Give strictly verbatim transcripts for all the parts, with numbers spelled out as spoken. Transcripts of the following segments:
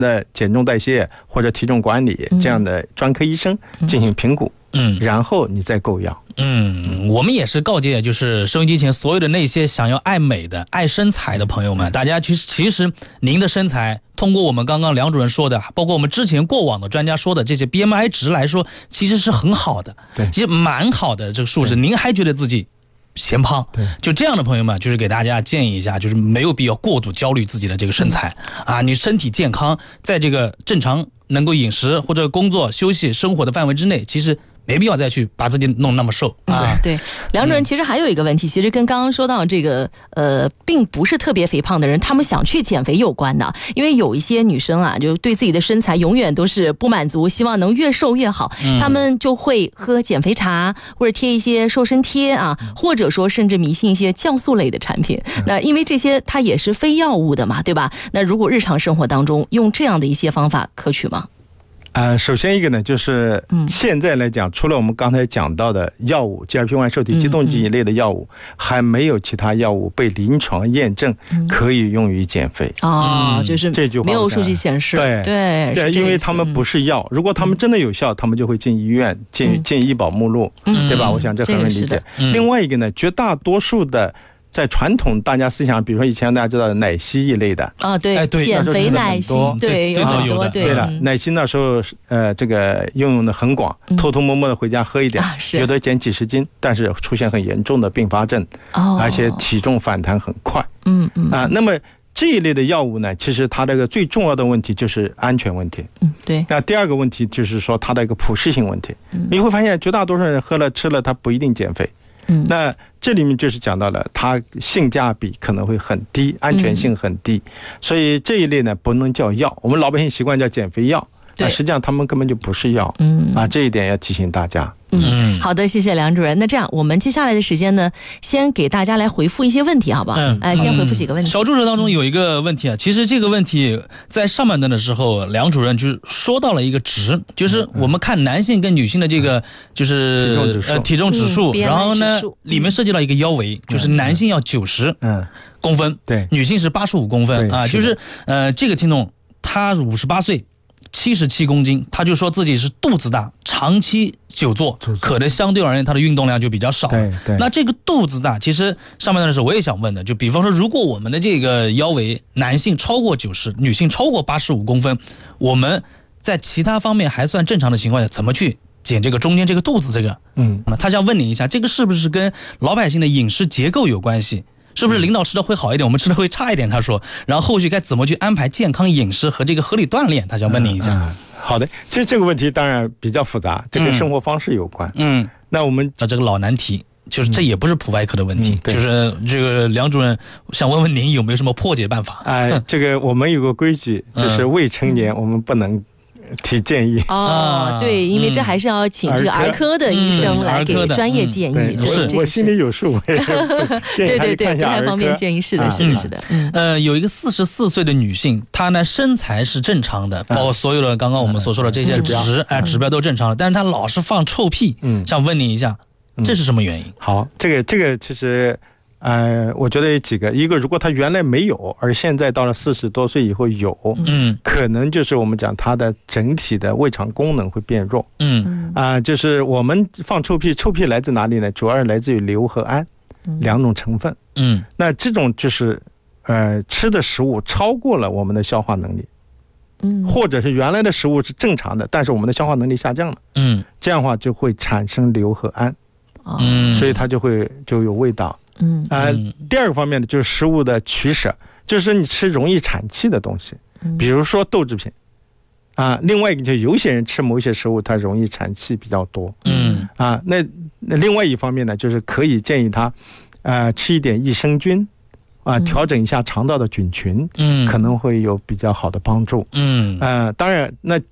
的减重代谢或者体重管理这样的专科医生进行评估，嗯，然后你再购药。 嗯，我们也是告诫，就是收音机前所有的那些想要爱美的、爱身材的朋友们，大家其实其实您的身材，通过我们刚刚梁主任说的，包括我们之前过往的专家说的这些 B M I 值来说，其实是很好的， 对， 其实蛮好的这个数值，您还觉得自己嫌胖，就这样的朋友们，就是给大家建议一下，就是没有必要过度焦虑自己的这个身材、嗯、啊，你身体健康，在这个正常能够饮食或者工作、休息、生活的范围之内，其实没必要再去把自己弄那么瘦啊、 嗯。对，梁主任，其实还有一个问题，其实跟刚刚说到这个呃，并不是特别肥胖的人，他们想去减肥有关的。因为有一些女生啊，就对自己的身材永远都是不满足，希望能越瘦越好，嗯、他们就会喝减肥茶，或者贴一些瘦身贴啊，或者说甚至迷信一些酵素类的产品。嗯、那因为这些它也是非药物的嘛，对吧？那如果日常生活当中用这样的一些方法可取吗？ 呃，首先一个呢，就是现在来讲，除了我们刚才讲到的药物 G L P 一 受体激动剂一类的药物，还没有其他药物被临床验证可以用于减肥。 哦，就是没有数据显示。 对对对，因为他们不是药，如果他们真的有效，他们就会进医院，进进医保目录，对吧？我想这很容易理解。另外一个呢，绝大多数的。在传统大家思想，比如说以前大家知道的奶昔一类的啊，对，哎、对减肥奶昔，对， 有很多， 对对了，奶昔那时候呃，这个应用的很广，嗯、偷偷摸摸的回家喝一点，啊、有的减几十斤，但是出现很严重的并发症，哦、而且体重反弹很快，嗯嗯啊，那么这一类的药物呢，其实它这个最重要的问题就是安全问题， 嗯，对。 那第二个问题就是说它的一个普适性问题，嗯、你会发现绝大多数人喝了吃了，他不一定减肥。嗯，那这里面就是讲到了它性价比可能会很低，安全性很低，嗯、所以这一类呢不能叫药，我们老百姓习惯叫减肥药，那实际上他们根本就不是药，嗯啊，这一点要提醒大家。 嗯，好的，谢谢梁主任。那这样，我们接下来的时间呢，先给大家来回复一些问题，好不好？嗯，哎，先回复几个问题。 小助手当中有一个问题啊，其实这个问题在上半段的时候，梁主任就说到了一个值，就是我们看男性跟女性的这个就是呃体重指数，然后呢里面涉及到一个腰围，就是男性要九十嗯公分，对，女性是八十五公分啊，就是呃这个听众他五十八岁。七十七公斤，他就说自己是肚子大，长期久坐，可能相对而言他的运动量就比较少了。那这个肚子大，其实上半段的时候我也想问的，就比方说，如果我们的这个腰围，男性超过九十，女性超过八十五公分，我们在其他方面还算正常的情况下，怎么去减这个中间这个肚子这个？嗯，他想问你一下，这个是不是跟老百姓的饮食结构有关系？是不是领导吃的会好一点，我们吃的会差一点？他说，然后后续该怎么去安排健康饮食和这个合理锻炼？他想问你一下。嗯嗯、 好的，其实这个问题当然比较复杂，这跟生活方式有关。嗯，那我们啊这个老难题，就是这也不是普外科的问题，嗯、就是这个梁主任想问问您有没有什么破解办法？ 哎、呃，这个我们有个规矩，就是未成年我们不能提建议哦，对，因为这还是要请这个儿科的医生来给专业建议。 嗯、是，我心里有数。 对对对，不太方便建议，是的，是的，是的。 嗯，呃，有一个四十四岁的女性，她呢身材是正常的，包括所有的刚刚我们所说的这些值，哎、嗯，指标都正常的，但是她老是放臭屁。嗯，想问你一下，这是什么原因？ 好，这个这个其实。呃，我觉得有几个，一个如果他原来没有，而现在到了四十多岁以后有，嗯，可能就是我们讲他的整体的胃肠功能会变弱，嗯，啊、呃，就是我们放臭屁，臭屁来自哪里呢？主要来自于硫和氨两种成分，嗯，那这种就是呃吃的食物超过了我们的消化能力，嗯，或者是原来的食物是正常的，但是我们的消化能力下降了，嗯，这样的话就会产生硫和氨。嗯，所以它就会就有味道。嗯啊、呃，第二个方面呢，就是食物的取舍，就是你吃容易产气的东西，比如说豆制品啊。另外一个就是有些人吃某些食物，它容易产气比较多。嗯啊，那那另外一方面呢，就是可以建议他，呃，吃一点益生菌。啊，调整一下肠道的菌群，嗯，可能会有比较好的帮助，嗯，呃，当然，那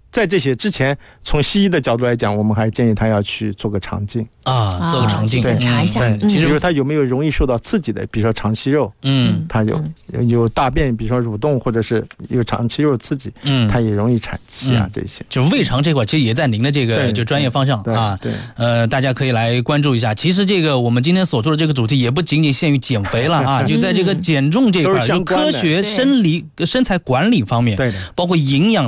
在这些之前，从西医的角度来讲，我们还建议他要去做个肠镜啊，做个肠镜检查一下， 对，其实他有没有容易受到刺激的，比如说肠息肉，嗯，他有有大便，比如说蠕动或者是有肠息肉刺激，嗯，他也容易产气啊，这些。 就胃肠这块，其实也在您的这个就专业方向啊， 对， 呃，大家可以来关注一下。其实这个我们今天所做的这个主题也不仅仅限于减肥了啊，就在这个减重这块，就科学生理身材管理方面，对，包括营养。